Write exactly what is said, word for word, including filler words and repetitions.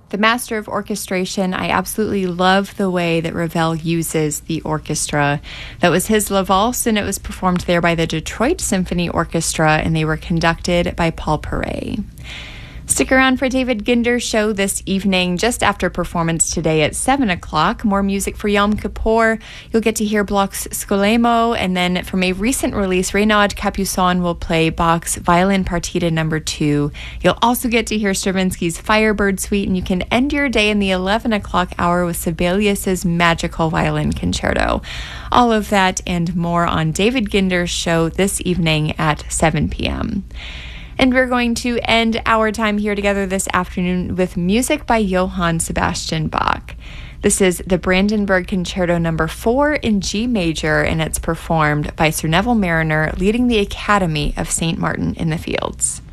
The master of orchestration. I absolutely love the way that Ravel uses the orchestra. That was his La Valse, and it was performed there by the Detroit Symphony Orchestra, and they were conducted by Paul Paray. Stick around for David Ginder's show this evening, just after performance today at seven o'clock. More music for Yom Kippur. You'll get to hear Bloch's Scolemo, and then from a recent release, Renaud Capuçon will play Bach's Violin Partita number two. You'll also get to hear Stravinsky's Firebird Suite, and you can end your day in the eleven o'clock hour with Sibelius's Magical Violin Concerto. All of that and more on David Ginder's show this evening at seven p.m. And we're going to end our time here together this afternoon with music by Johann Sebastian Bach. This is the Brandenburg Concerto number four in G major, and it's performed by Sir Neville Marriner, leading the Academy of Saint Martin in the Fields.